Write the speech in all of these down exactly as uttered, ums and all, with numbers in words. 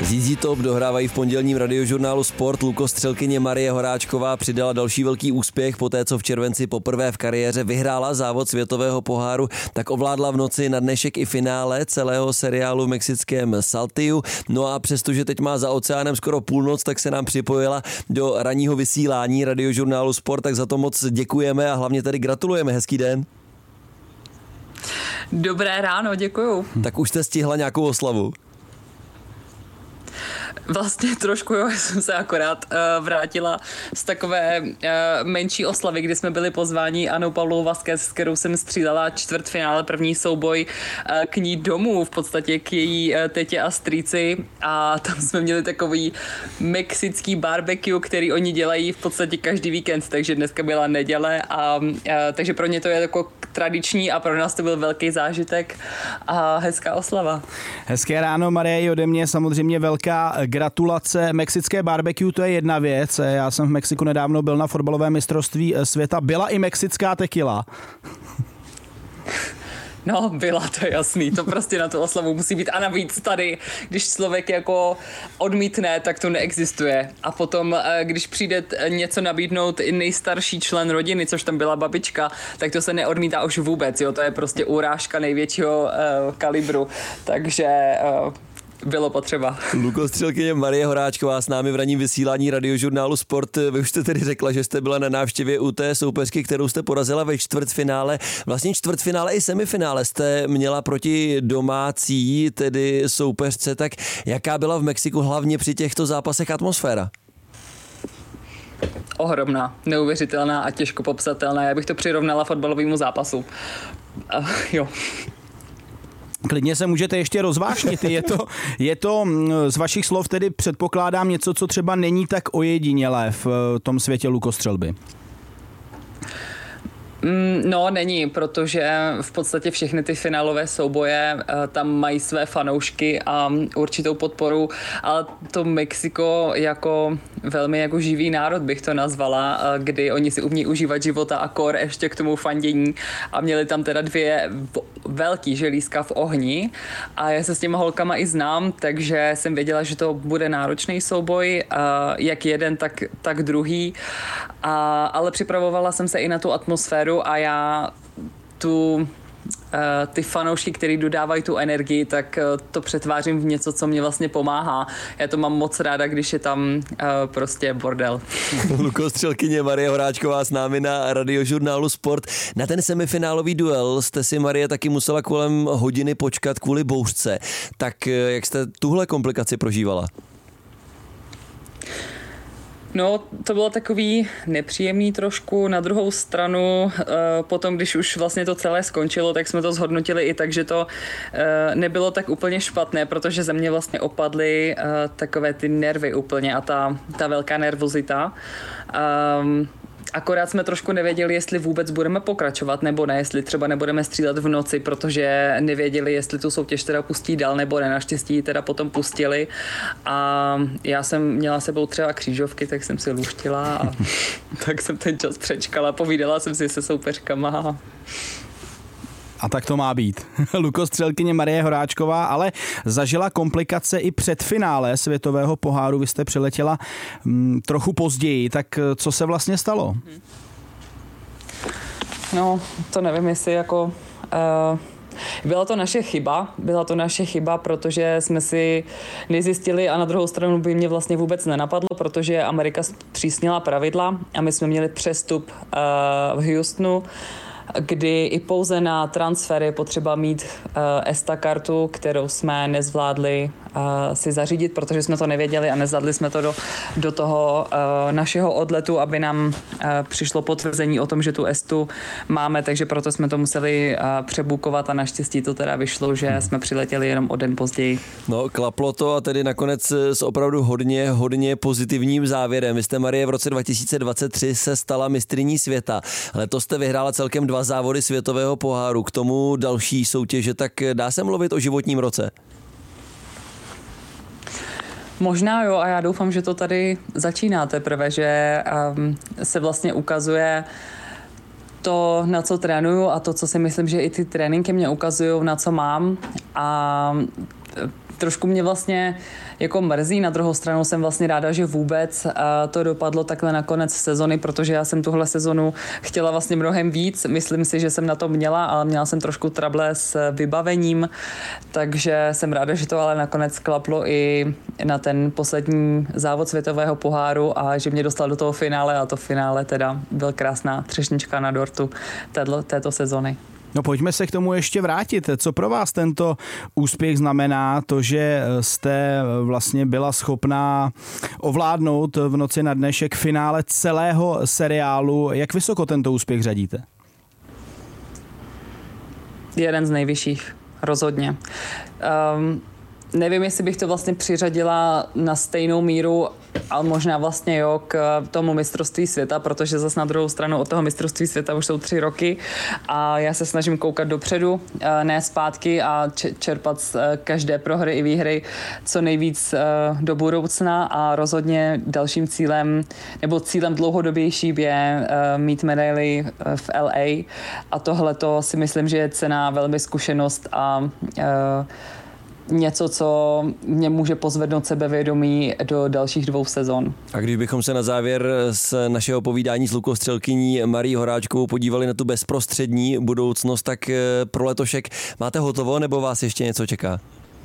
Z Z Top dohrávají v pondělním radiožurnálu Sport. Lukostřelkyně Marie Horáčková přidala další velký úspěch poté, co v červenci poprvé v kariéře vyhrála závod světového poháru, tak ovládla v noci na dnešek i finále celého seriálu v mexickém Saltillu. No a přestože teď má za oceánem skoro půlnoc, tak se nám připojila do ranního vysílání radiožurnálu Sport, tak za to moc děkujeme a hlavně tady gratulujeme. Hezký den. Dobré ráno, děkuju. Tak už jste stihla nějakou oslavu? Vlastně trošku, jo, jsem se akorát uh, vrátila z takové uh, menší oslavy, kdy jsme byli pozváni Anou Pavlou Vázquez, s kterou jsem střídala čtvrtfinále, první souboj uh, k ní domů, v podstatě k její uh, tetě a strýci, a tam jsme měli takový mexický barbecue, který oni dělají v podstatě každý víkend, takže dneska byla neděle a uh, takže pro ně to je jako tradiční a pro nás to byl velký zážitek a hezká oslava. Hezké ráno, Marie, i ode mě samozřejmě velká gratulace. Mexické barbecue, to je jedna věc. Já jsem v Mexiku nedávno byl na fotbalovém mistrovství světa. Byla i mexická tequila. No, byla, to je jasný, to prostě na tu oslavu musí být a navíc tady, když člověk jako odmítne, tak to neexistuje a potom, když přijde něco nabídnout i nejstarší člen rodiny, což tam byla babička, tak to se neodmítá už vůbec, jo, to je prostě urážka největšího uh, kalibru, takže uh, bylo potřeba. Lukostřelkyně Marie Horáčková s námi v ranním vysílání radiožurnálu Sport. Vy už jste tedy řekla, že jste byla na návštěvě u té soupeřky, kterou jste porazila ve čtvrtfinále. Vlastně čtvrtfinále i semifinále jste měla proti domácí, tedy soupeřce. Tak jaká byla v Mexiku hlavně při těchto zápasech atmosféra? Ohromná, neuvěřitelná a těžko popsatelná. Já bych to přirovnala fotbalovému zápasu. Uh, jo. Klidně se můžete ještě rozvášnit. Je to, je to z vašich slov tedy předpokládám něco, co třeba není tak ojedinělé v tom světě lukostřelby. No, není, protože v podstatě všechny ty finálové souboje tam mají své fanoušky a určitou podporu, ale to Mexiko jako velmi jako živý národ bych to nazvala, kdy oni si umí užívat života a kor ještě k tomu fandění a měli tam teda dvě velký želízka v ohni a já se s těma holkama i znám, takže jsem věděla, že to bude náročný souboj, jak jeden, tak, tak druhý, a, ale připravovala jsem se i na tu atmosféru a já tu ty fanoušky, který dodávají tu energii, tak to přetvářím v něco, co mě vlastně pomáhá. Já to mám moc ráda, když je tam prostě bordel. Lukostřelkyně Marie Horáčková s námi na radiožurnálu Sport. Na ten semifinálový duel jste si, Marie, taky musela kolem hodiny počkat kvůli bouřce. Tak jak jste tuhle komplikaci prožívala? No, to bylo takový nepříjemný trošku. Na druhou stranu, potom, když už vlastně to celé skončilo, tak jsme to zhodnotili i tak, že to nebylo tak úplně špatné, protože ze mě vlastně opadly takové ty nervy úplně a ta, ta velká nervozita. Um, Akorát jsme trošku nevěděli, jestli vůbec budeme pokračovat nebo ne, jestli třeba nebudeme střílet v noci, protože nevěděli, jestli tu soutěž teda pustí dál nebo ne. Naštěstí ji teda potom pustili a já jsem měla sebou třeba křížovky, tak jsem si luštila a tak jsem ten čas přečkala, povídala jsem si se soupeřkama. A tak to má být. Lukostřelkyně Marie Horáčková ale zažila komplikace i před finále světového poháru. Vy jste přiletěla hm, trochu později, tak co se vlastně stalo? No, to nevím, jestli jako... Uh... Byla to naše chyba, byla to naše chyba, protože jsme si nezjistili a na druhou stranu by mě vlastně vůbec nenapadlo, protože Amerika zpřísnila pravidla a my jsme měli přestup uh, v Houstonu, kdy i pouze na transfer je potřeba mít uh, ESTA kartu, kterou jsme nezvládli uh, si zařídit, protože jsme to nevěděli a nezvládli jsme to do, do toho uh, našeho odletu, aby nám uh, přišlo potvrzení o tom, že tu ESTu máme, takže proto jsme to museli uh, přebukovat a naštěstí to teda vyšlo, že jsme přiletěli jenom o den později. No, klaplo to a tedy nakonec s opravdu hodně, hodně pozitivním závěrem. Vy jste, Marie, v roce dva tisíce dvacet tři se stala mistryní světa. Letos jste vyhrála celkem dva závody světového poháru, k tomu další soutěže, tak dá se mluvit o životním roce? Možná jo, a já doufám, že to tady začíná teprve, že um, se vlastně ukazuje to, na co trénuju a to, co si myslím, že i ty tréninky mě ukazují, na co mám, a trošku mě vlastně jako mrzí, na druhou stranu jsem vlastně ráda, že vůbec to dopadlo takhle na konec sezony, protože já jsem tuhle sezonu chtěla vlastně mnohem víc. Myslím si, že jsem na to měla, ale měla jsem trošku trable s vybavením, takže jsem ráda, že to ale nakonec klaplo i na ten poslední závod světového poháru a že mě dostal do toho finále a to finále teda byl krásná třešnička na dortu této, této sezony. No pojďme se k tomu ještě vrátit. Co pro vás tento úspěch znamená? To, že jste vlastně byla schopná ovládnout v noci na dnešek finále celého seriálu. Jak vysoko tento úspěch řadíte? Jeden z nejvyšších, rozhodně. Um, Nevím, jestli bych to vlastně přiřadila na stejnou míru, ale možná vlastně jo, k tomu mistrovství světa, protože zase na druhou stranu od toho mistrovství světa už jsou tři roky a já se snažím koukat dopředu, ne zpátky a čerpat z každé prohry i výhry co nejvíc do budoucna a rozhodně dalším cílem, nebo cílem dlouhodobějším je mít medaili v L A a tohleto si myslím, že je cenná velmi zkušenost a něco, co mě může pozvednout sebevědomí do dalších dvou sezon. A když bychom se na závěr z našeho povídání s lukostřelkyní Marií Horáčkovou podívali na tu bezprostřední budoucnost, tak pro letošek máte hotovo, nebo vás ještě něco čeká?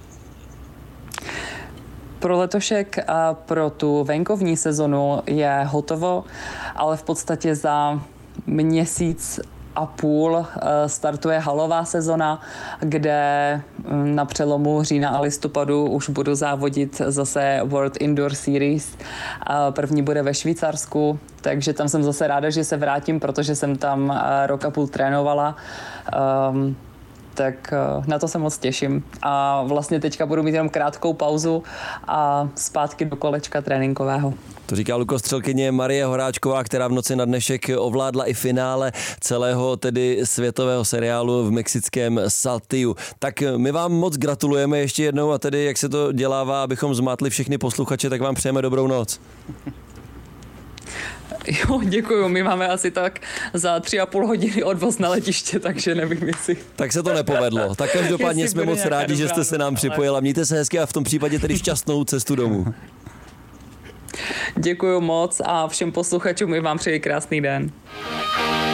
Pro letošek a pro tu venkovní sezonu je hotovo, ale v podstatě za měsíc a půl startuje halová sezona, kde na přelomu října a listopadu už budu závodit zase World Indoor Series. První bude ve Švýcarsku, takže tam jsem zase ráda, že se vrátím, protože jsem tam rok a půl trénovala. Um, tak na to se moc těším. A vlastně teďka budu mít jenom krátkou pauzu a zpátky do kolečka tréninkového. To říká lukostřelkyně Marie Horáčková, která v noci na dnešek ovládla i finále celého tedy světového seriálu v mexickém Saltillu. Tak my vám moc gratulujeme ještě jednou a tedy jak se to dělává, abychom zmátli všechny posluchače, tak vám přejeme dobrou noc. Jo, děkuju. My máme asi tak za tři a půl hodiny odvoz na letiště, takže nevím, jestli... Tak se to nepovedlo. Tak každopádně jsme moc rádi, že jste se nám připojila. Mějte se hezky a v tom případě tedy šťastnou cestu domů. Děkuju moc a všem posluchačům i vám přeji krásný den.